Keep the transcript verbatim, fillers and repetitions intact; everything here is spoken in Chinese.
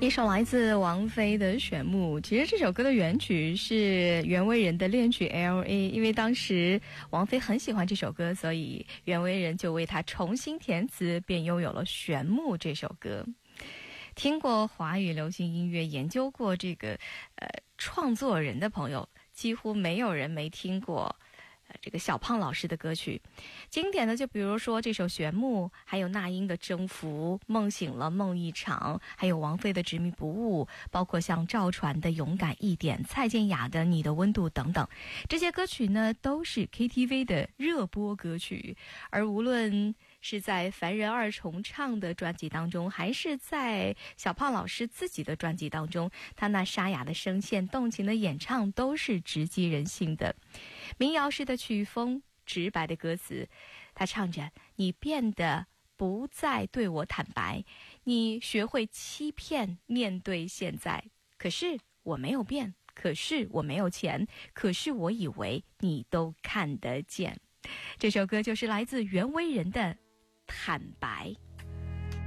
一首来自王菲的《旋木》，其实这首歌的原曲是袁惟仁的恋曲 L A， 因为当时王菲很喜欢这首歌，所以袁惟仁就为她重新填词，便拥有了《旋木》这首歌。听过华语流行音乐，研究过这个呃创作人的朋友，几乎没有人没听过这个小胖老师的歌曲。经典的就比如说这首《旋木》，还有那英的《征服》，梦醒了梦一场，还有王菲的《执迷不悟》，包括像赵传的《勇敢一点》，蔡健雅的《你的温度》等等。这些歌曲呢都是 K T V 的热播歌曲，而无论是在凡人二重唱的专辑当中，还是在小胖老师自己的专辑当中，他那沙哑的声线、动情的演唱都是直击人心的。民谣式的曲风，直白的歌词，他唱着你变得不再对我坦白，你学会欺骗面对现在，可是我没有变，可是我没有钱，可是我以为你都看得见。这首歌就是来自袁惟仁的坦白。